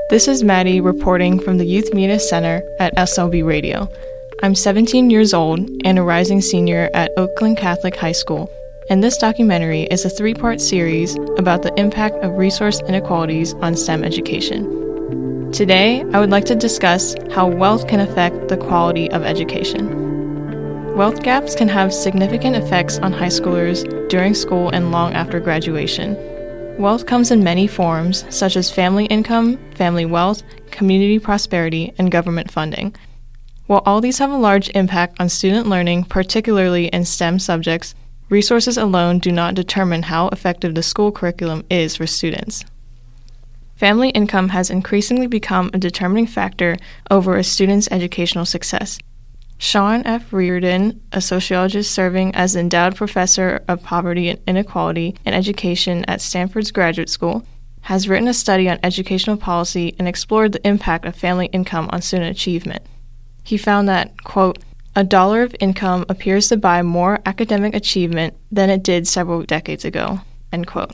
This is Maddie reporting from the Youth Media Center at SLB Radio. I'm 17 years old and a rising senior at Oakland Catholic High School, and this documentary is a 3-part series about the impact of resource inequalities on STEM education. Today, I would like to discuss how wealth can affect the quality of education. Wealth gaps can have significant effects on high schoolers during school and long after graduation. Wealth comes in many forms, such as family income, family wealth, community prosperity, and government funding. While all these have a large impact on student learning, particularly in STEM subjects, resources alone do not determine how effective the school curriculum is for students. Family income has increasingly become a determining factor over a student's educational success. Sean F. Reardon, a sociologist serving as endowed professor of poverty and inequality in education at Stanford's Graduate School, has written a study on educational policy and explored the impact of family income on student achievement. He found that, quote, $1 of income appears to buy more academic achievement than it did several decades ago, end quote.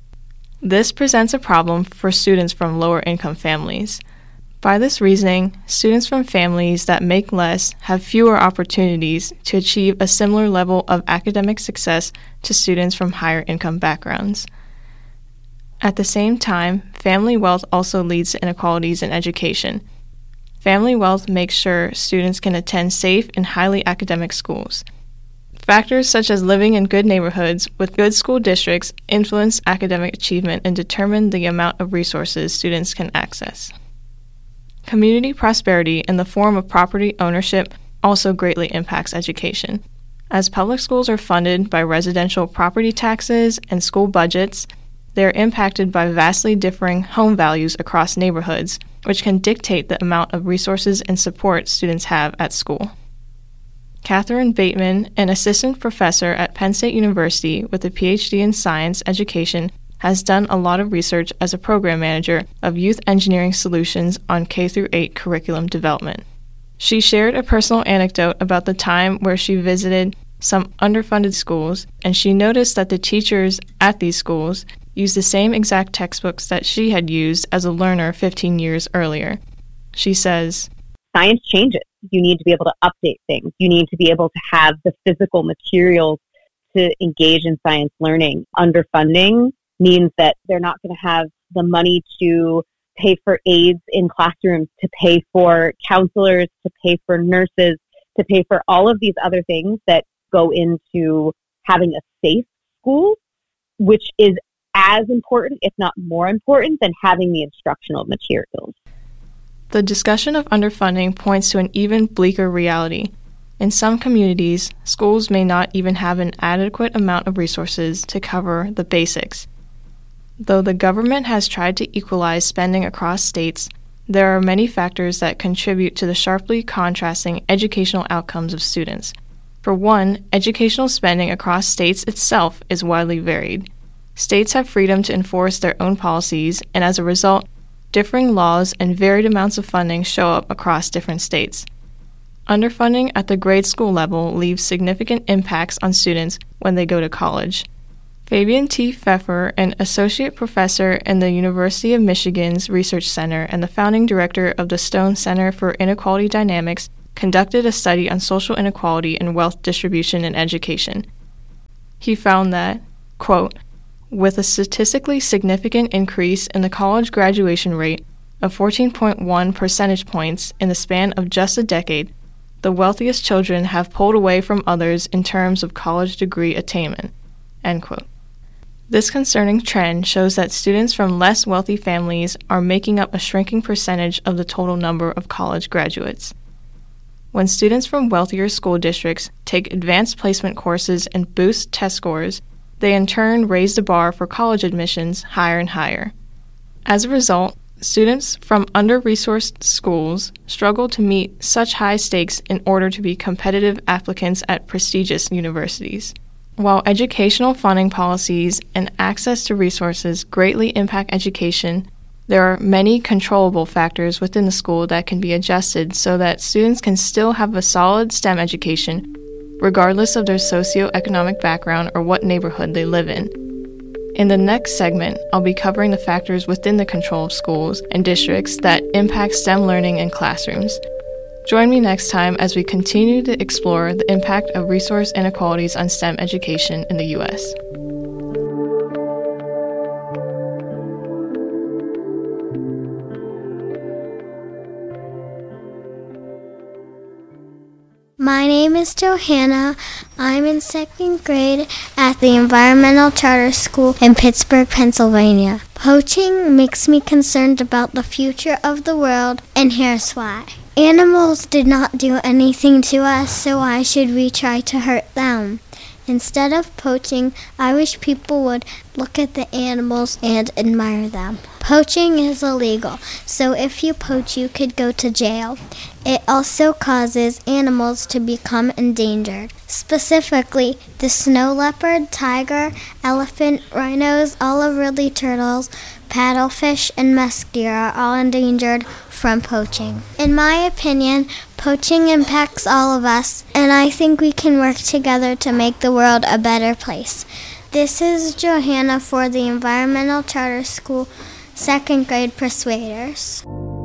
This presents a problem for students from lower income families. By this reasoning, students from families that make less have fewer opportunities to achieve a similar level of academic success to students from higher income backgrounds. At the same time, family wealth also leads to inequalities in education. Family wealth makes sure students can attend safe and highly academic schools. Factors such as living in good neighborhoods with good school districts influence academic achievement and determine the amount of resources students can access. Community prosperity in the form of property ownership also greatly impacts education. As public schools are funded by residential property taxes and school budgets, they are impacted by vastly differing home values across neighborhoods, which can dictate the amount of resources and support students have at school. Catherine Bateman, an assistant professor at Penn State University with a PhD in science education, has done a lot of research as a program manager of youth engineering solutions on K-8 curriculum development. She shared a personal anecdote about the time where she visited some underfunded schools, and she noticed that the teachers at these schools used the same exact textbooks that she had used as a learner 15 years earlier. She says, "Science changes. You need to be able to update things. You need to be able to have the physical materials to engage in science learning. Underfunding means that they're not going to have the money to pay for aides in classrooms, to pay for counselors, to pay for nurses, to pay for all of these other things that go into having a safe school, which is as important, if not more important, than having the instructional materials." The discussion of underfunding points to an even bleaker reality. In some communities, schools may not even have an adequate amount of resources to cover the basics. Though the government has tried to equalize spending across states, there are many factors that contribute to the sharply contrasting educational outcomes of students. For one, educational spending across states itself is widely varied. States have freedom to enforce their own policies, and as a result, differing laws and varied amounts of funding show up across different states. Underfunding at the grade school level leaves significant impacts on students when they go to college. Fabian T. Pfeffer, an associate professor in the University of Michigan's Research Center and the founding director of the Stone Center for Inequality Dynamics, conducted a study on social inequality and wealth distribution in education. He found that, quote, "With a statistically significant increase in the college graduation rate of 14.1 percentage points in the span of just a decade, the wealthiest children have pulled away from others in terms of college degree attainment," end quote. This concerning trend shows that students from less wealthy families are making up a shrinking percentage of the total number of college graduates. When students from wealthier school districts take advanced placement courses and boost test scores, they in turn raise the bar for college admissions higher and higher. As a result, students from under-resourced schools struggle to meet such high stakes in order to be competitive applicants at prestigious universities. While educational funding policies and access to resources greatly impact education, there are many controllable factors within the school that can be adjusted so that students can still have a solid STEM education, regardless of their socioeconomic background or what neighborhood they live in. In the next segment, I'll be covering the factors within the control of schools and districts that impact STEM learning in classrooms. Join me next time as we continue to explore the impact of resource inequalities on STEM education in the U.S. My name is Johanna. I'm in second grade at the Environmental Charter School in Pittsburgh, Pennsylvania. Poaching makes me concerned about the future of the world, and here's why. Animals did not do anything to us, so why should we try to hurt them? Instead of poaching, I wish people would look at the animals and admire them. Poaching is illegal, so if you poach, you could go to jail. It also causes animals to become endangered. Specifically, the snow leopard, tiger, elephant, rhinos, olive-ridley turtles, paddlefish, and musk deer are all endangered from poaching. In my opinion, poaching impacts all of us, and I think we can work together to make the world a better place. This is Johanna for the Environmental Charter School, second grade Persuaders.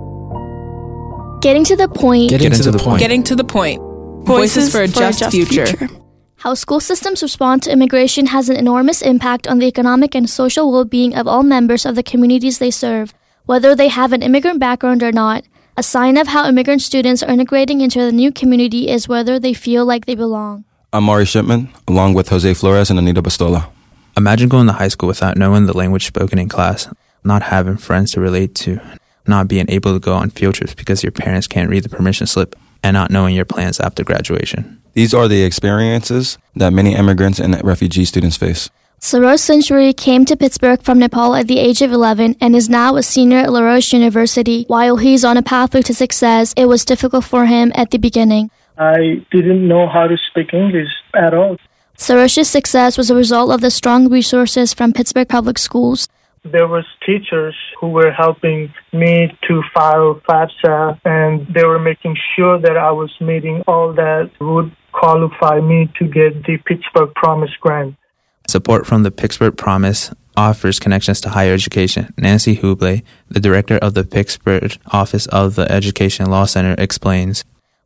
Getting to the point. Getting to the point. Getting to the point. Voices for a just future. How school systems respond to immigration has an enormous impact on the economic and social well-being of all members of the communities they serve, whether they have an immigrant background or not. A sign of how immigrant students are integrating into the new community is whether they feel like they belong. I'm Mari Shipman, along with Jose Flores and Anita Bastola. Imagine going to high school without knowing the language spoken in class, not having friends to relate to, not being able to go on field trips because your parents can't read the permission slip, and not knowing your plans after graduation. These are the experiences that many immigrants and refugee students face. Sarosh Century came to Pittsburgh from Nepal at the age of 11 and is now a senior at LaRoche University. While he's on a pathway to success, it was difficult for him at the beginning. I didn't know how to speak English at all. Sarosh's success was a result of the strong resources from Pittsburgh Public Schools. There was teachers who were helping me to file FAFSA, and they were making sure that I was meeting all that would qualify me to get the Pittsburgh Promise grant. Support from the Pittsburgh Promise offers connections to higher education. Nancy Hubley, the director of the Pittsburgh Office of the Education Law Center, explains.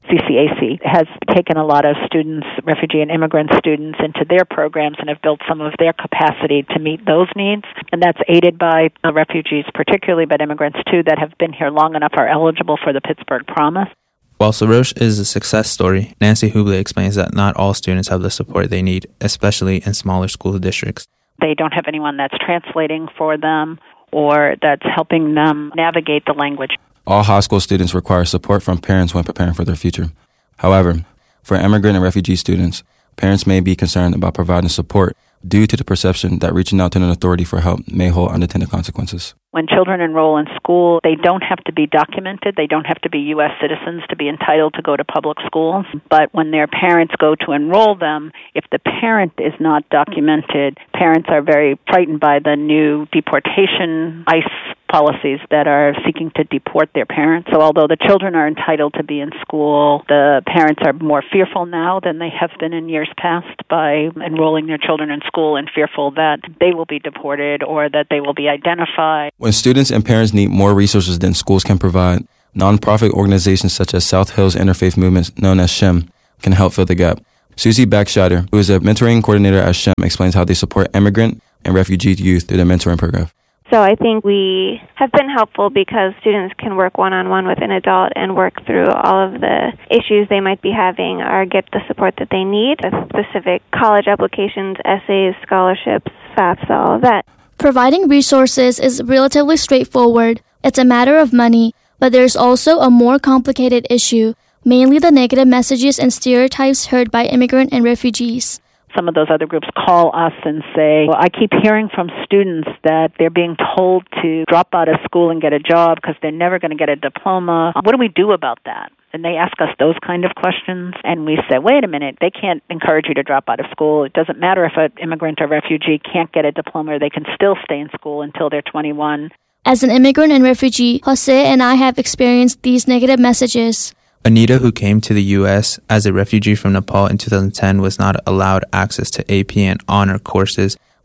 CCAC has taken a lot of students, refugee and immigrant students, into their programs and have built some of their capacity to meet those needs. And that's aided by refugees particularly, but immigrants too, that have been here long enough are eligible for the Pittsburgh Promise. While Sarosh is a success story, Nancy Hubley explains that not all students have the support they need, especially in smaller school districts. They don't have anyone that's translating for them or that's helping them navigate the language. All high school students require support from parents when preparing for their future. However, for immigrant and refugee students, parents may be concerned about providing support due to the perception that reaching out to an authority for help may hold unintended consequences. When children enroll in school, they don't have to be documented. They don't have to be U.S. citizens to be entitled to go to public schools. But when their parents go to enroll them, if the parent is not documented, parents are very frightened by the new deportation ICE policies that are seeking to deport their parents. So although the children are entitled to be in school, the parents are more fearful now than they have been in years past by enrolling their children in school and fearful that they will be deported or that they will be identified. When students and parents need more resources than schools can provide, nonprofit organizations such as South Hills Interfaith Movement, known as SHIM, can help fill the gap. Susie Backscheider, who is a mentoring coordinator at SHIM, explains how they support immigrant and refugee youth through their mentoring program. So I think we have been helpful because students can work one-on-one with an adult and work through all of the issues they might be having or get the support that they need with specific college applications, essays, scholarships, FAFSA, all of that. Providing resources is relatively straightforward. It's a matter of money, but there's also a more complicated issue, mainly the negative messages and stereotypes heard by immigrant and refugees. Some of those other groups call us and say, well, I keep hearing from students that they're being told to drop out of school and get a job because they're never going to get a diploma. What do we do about that? And they ask us those kind of questions, and we say, wait a minute, they can't encourage you to drop out of school. It doesn't matter if an immigrant or refugee can't get a diploma, they can still stay in school until they're 21. As an immigrant and refugee, Jose and I have experienced these negative messages. Anita, who came to the U.S. as a refugee from Nepal in 2010, was not allowed access to AP and honor courses,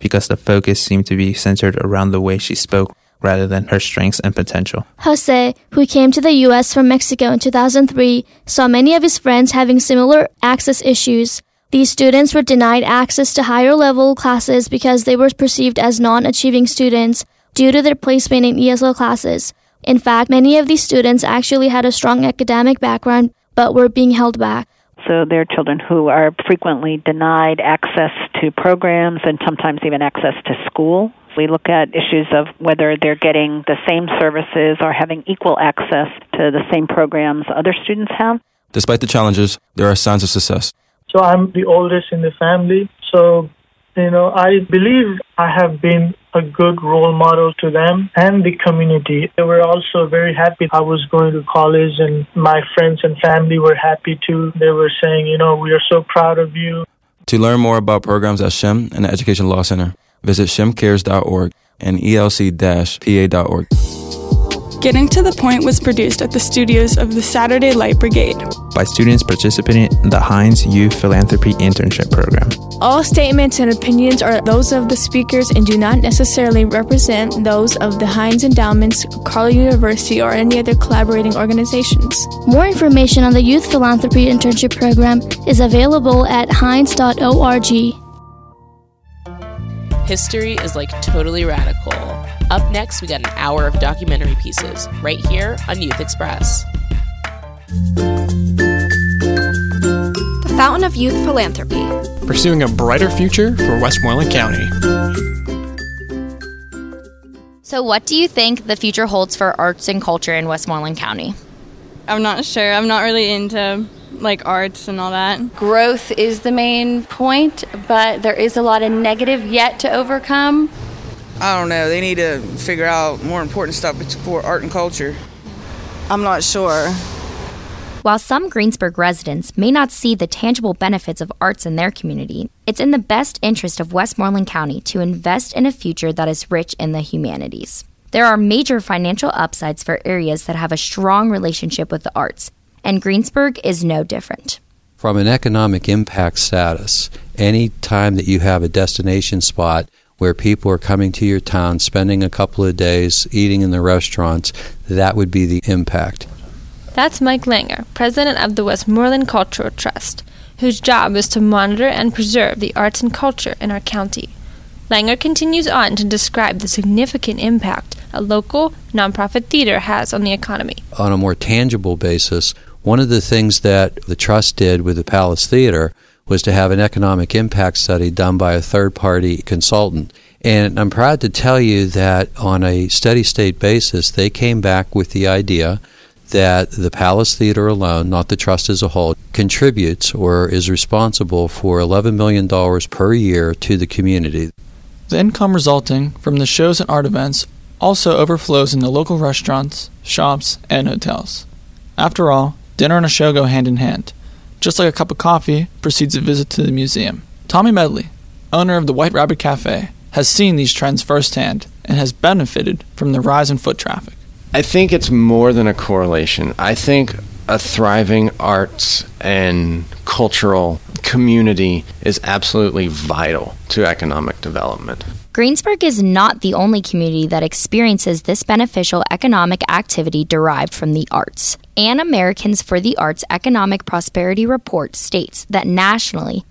because the focus seemed to be centered around the way she spoke rather than her strengths and potential. Jose, who came to the U.S. from Mexico in 2003, saw many of his friends having similar access issues. These students were denied access to higher level classes because they were perceived as non-achieving students due to their placement in ESL classes. In fact, many of these students actually had a strong academic background but were being held back. So there are children who are frequently denied access to programs and sometimes even access to school. We look at issues of whether they're getting the same services or having equal access to the same programs other students have. Despite the challenges, there are signs of success. So I'm the oldest in the family. So, I believe I have been a good role model to them and the community. They were also very happy I was going to college, and my friends and family were happy too. They were saying, we are so proud of you. To learn more about programs at SHIM and the Education Law Center, visit shimcares.org and elc-pa.org. Getting to the Point was produced at the studios of the Saturday Light Brigade by students participating in the Heinz Youth Philanthropy Internship Program. All statements and opinions are those of the speakers and do not necessarily represent those of the Heinz Endowments, Carleton University, or any other collaborating organizations. More information on the Youth Philanthropy Internship Program is available at heinz.org. History is like totally radical. Up next, we got an hour of documentary pieces right here on Youth Express. The Fountain of Youth Philanthropy. Pursuing a brighter future for Westmoreland County. So what do you think the future holds for arts and culture in Westmoreland County? I'm not sure. I'm not really into arts and all that. Growth is the main point, but there is a lot of negative yet to overcome. I don't know. They need to figure out more important stuff for art and culture. I'm not sure. While some Greensburg residents may not see the tangible benefits of arts in their community, it's in the best interest of Westmoreland County to invest in a future that is rich in the humanities. There are major financial upsides for areas that have a strong relationship with the arts, and Greensburg is no different. From an economic impact status, any time that you have a destination spot where people are coming to your town, spending a couple of days, eating in the restaurants, that would be the impact. That's Mike Langer, president of the Westmoreland Cultural Trust, whose job is to monitor and preserve the arts and culture in our county. Langer continues on to describe the significant impact a local, nonprofit theater has on the economy. On a more tangible basis, one of the things that the Trust did with the Palace Theater was to have an economic impact study done by a third-party consultant. And I'm proud to tell you that on a steady-state basis, they came back with the idea that the Palace Theater alone, not the Trust as a whole, contributes or is responsible for $11 million per year to the community. The income resulting from the shows and art events also overflows in the local restaurants, shops, and hotels. After all, dinner and a show go hand in hand. Just like a cup of coffee precedes a visit to the museum. Tommy Medley, owner of the White Rabbit Cafe, has seen these trends firsthand and has benefited from the rise in foot traffic. I think it's more than a correlation. I think a thriving arts and cultural community is absolutely vital to economic development. Greensburg is not the only community that experiences this beneficial economic activity derived from the arts. An Americans for the Arts Economic Prosperity Report states that nationally,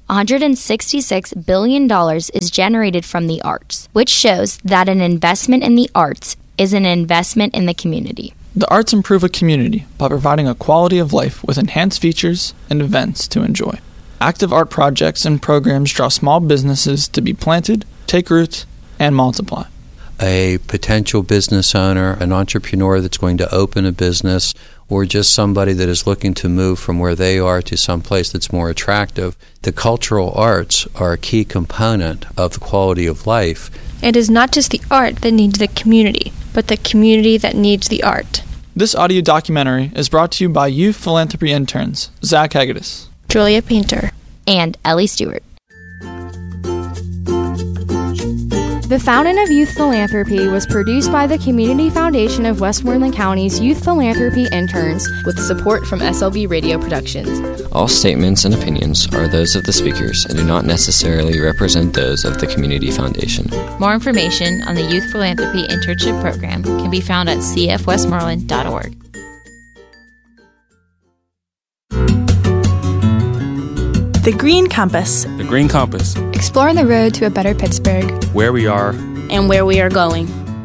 $166 billion is generated from the arts, which shows that an investment in the arts is an investment in the community. The arts improve a community by providing a quality of life with enhanced features and events to enjoy. Active art projects and programs draw small businesses to be planted, take root, and multiply. A potential business owner, an entrepreneur that's going to open a business, or just somebody that is looking to move from where they are to some place that's more attractive, the cultural arts are a key component of the quality of life. It is not just the art that needs the community, but the community that needs the art. This audio documentary is brought to you by Youth Philanthropy interns Zach Hagedis, Julia Painter, and Ellie Stewart. The Fountain of Youth Philanthropy was produced by the Community Foundation of Westmoreland County's Youth Philanthropy interns with support from SLB Radio Productions. All statements and opinions are those of the speakers and do not necessarily represent those of the Community Foundation. More information on the Youth Philanthropy Internship Program can be found at cfwestmoreland.org. The Green Compass. The Green Compass. Exploring the road to a better Pittsburgh. Where we are. And where we are going.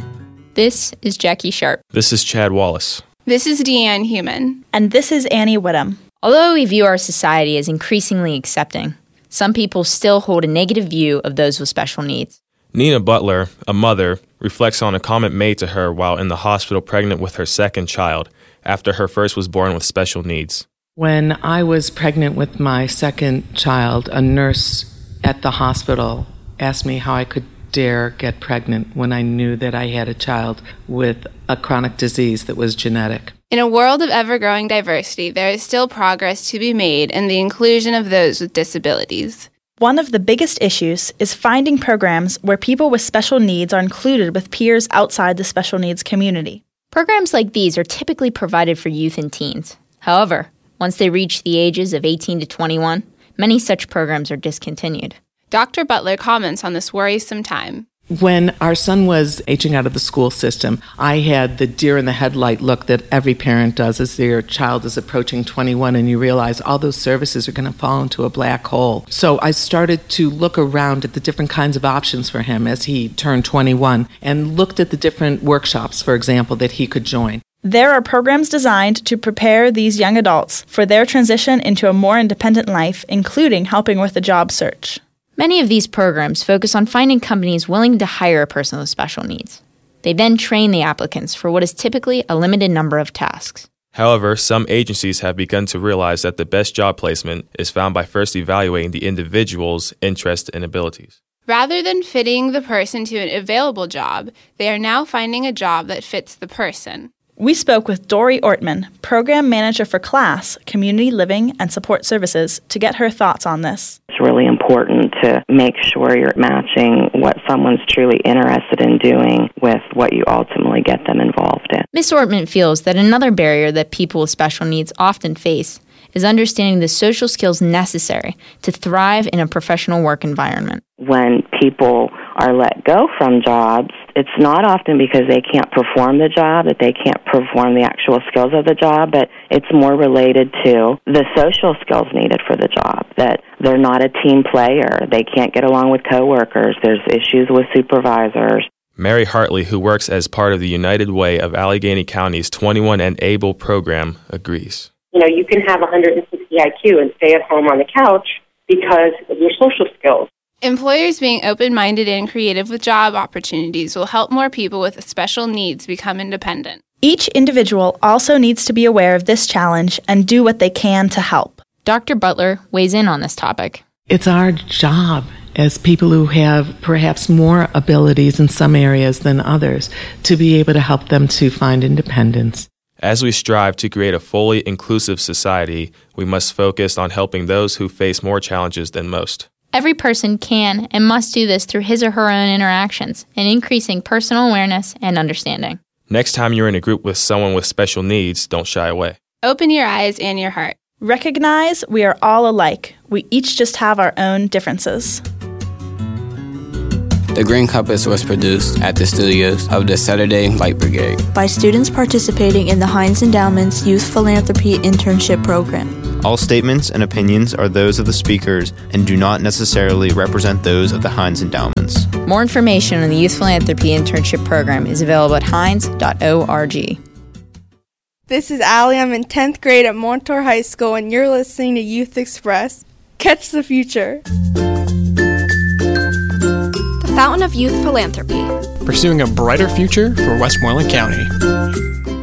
This is Jackie Sharp. This is Chad Wallace. This is Deanne Human. And this is Annie Whittam. Although we view our society as increasingly accepting, some people still hold a negative view of those with special needs. Nina Butler, a mother, reflects on a comment made to her while in the hospital pregnant with her second child after her first was born with special needs. When I was pregnant with my second child, a nurse at the hospital asked me how I could dare get pregnant when I knew that I had a child with a chronic disease that was genetic. In a world of ever-growing diversity, there is still progress to be made in the inclusion of those with disabilities. One of the biggest issues is finding programs where people with special needs are included with peers outside the special needs community. Programs like these are typically provided for youth and teens. However, once they reach the ages of 18 to 21, many such programs are discontinued. Dr. Butler comments on this worrisome time. When our son was aging out of the school system, I had the deer in the headlight look that every parent does as their child is approaching 21, and you realize all those services are going to fall into a black hole. So I started to look around at the different kinds of options for him as he turned 21 and looked at the different workshops, for example, that he could join. There are programs designed to prepare these young adults for their transition into a more independent life, including helping with the job search. Many of these programs focus on finding companies willing to hire a person with special needs. They then train the applicants for what is typically a limited number of tasks. However, some agencies have begun to realize that the best job placement is found by first evaluating the individual's interests and abilities. Rather than fitting the person to an available job, they are now finding a job that fits the person. We spoke with Dory Ortman, Program Manager for CLASS, Community Living and Support Services, to get her thoughts on this. It's really important to make sure you're matching what someone's truly interested in doing with what you ultimately get them involved in. Ms. Ortman feels that another barrier that people with special needs often face is understanding the social skills necessary to thrive in a professional work environment. When people are let go from jobs, it's not often because they can't perform the job, that they can't perform the actual skills of the job, but it's more related to the social skills needed for the job, that they're not a team player, they can't get along with coworkers, there's issues with supervisors. Mary Hartley, who works as part of the United Way of Allegheny County's 21 and Able program, agrees. You know, you can have 160 IQ and stay at home on the couch because of your social skills. Employers being open-minded and creative with job opportunities will help more people with special needs become independent. Each individual also needs to be aware of this challenge and do what they can to help. Dr. Butler weighs in on this topic. It's our job as people who have perhaps more abilities in some areas than others to be able to help them to find independence. As we strive to create a fully inclusive society, we must focus on helping those who face more challenges than most. Every person can and must do this through his or her own interactions and increasing personal awareness and understanding. Next time you're in a group with someone with special needs, don't shy away. Open your eyes and your heart. Recognize we are all alike. We each just have our own differences. The Green Compass was produced at the studios of the Saturday Light Brigade by students participating in the Heinz Endowment's Youth Philanthropy Internship Program. All statements and opinions are those of the speakers and do not necessarily represent those of the Heinz Endowments. More information on the Youth Philanthropy Internship Program is available at heinz.org. This is Allie. I'm in 10th grade at Montour High School, and you're listening to Youth Express. Catch the future. Fountain of Youth Philanthropy. Pursuing a brighter future for Westmoreland County.